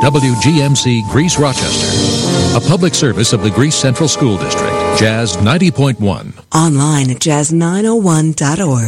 WGMC Greece Rochester. A public service of the Greece Central School District. Jazz 90.1. Online at jazz901.org.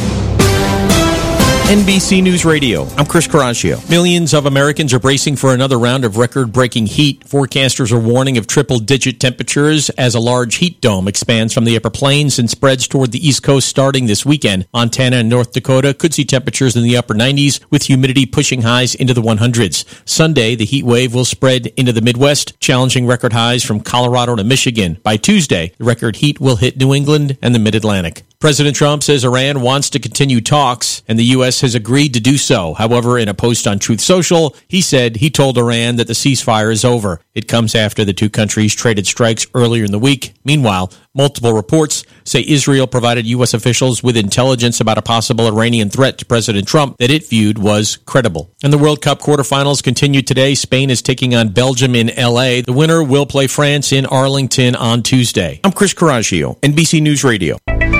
NBC News Radio. I'm Chris Coraggio. Millions of Americans are bracing for another round of record-breaking heat. Forecasters are warning of triple-digit temperatures as a large heat dome expands from the upper plains and spreads toward the East Coast starting this weekend. Montana and North Dakota could see temperatures in the upper 90s with humidity pushing highs into the 100s. Sunday, the heat wave will spread into the Midwest, challenging record highs from Colorado to Michigan. By Tuesday, the record heat will hit New England and the Mid-Atlantic. President Trump says Iran wants to continue talks, and the U.S. has agreed to do so. However, in a post on Truth Social, he said he told Iran that the ceasefire is over. It comes after the two countries traded strikes earlier in the week. Meanwhile, multiple reports say Israel provided U.S. officials with intelligence about a possible Iranian threat to President Trump that it viewed was credible. And the World Cup quarterfinals continue today. Spain is taking on Belgium in L.A. The winner will play France in Arlington on Tuesday. I'm Chris Coraggio, NBC News Radio.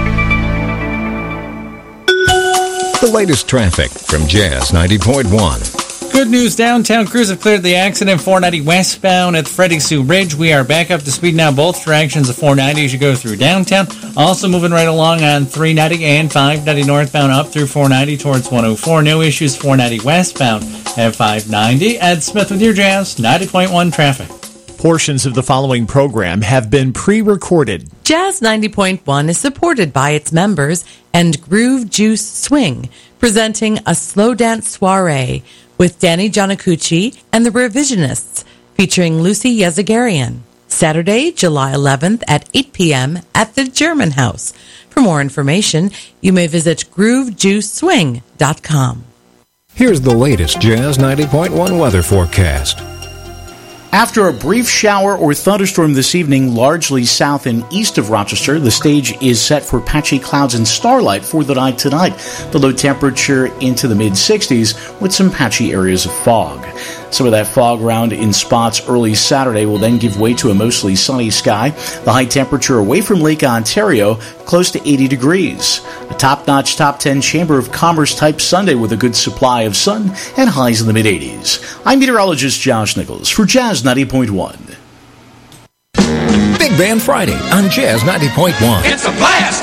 The latest traffic from Jazz 90.1. Good news, downtown crews have cleared the accident 490 westbound at Freddie Sue Bridge. We are back up to speed now both directions of 490 as you go through downtown. Also moving right along on 390 and 590 northbound up through 490 towards 104. No issues 490 westbound at 590. Ed Smith with your Jazz 90.1 traffic. Portions of the following program have been pre-recorded. Jazz 90.1 is supported by its members and Groove Juice Swing, presenting a slow dance soiree with Danny Giannacucci and the Revisionists, featuring Lucy Yazagarian. Saturday, July 11th at 8 p.m. at the German House. For more information, you may visit groovejuiceswing.com. Here's the latest Jazz 90.1 weather forecast. After a brief shower or thunderstorm this evening, largely south and east of Rochester, the stage is set for patchy clouds and starlight for the night tonight. The low temperature into the mid-60s with some patchy areas of fog. Some of that fog around in spots early Saturday will then give way to a mostly sunny sky. The high temperature away from Lake Ontario, close to 80 degrees. A top-notch top 10 Chamber of Commerce type Sunday with a good supply of sun and highs in the mid-80s. I'm meteorologist Josh Nichols for Jazz 90.1. Big Band Friday on Jazz 90.1. It's a blast!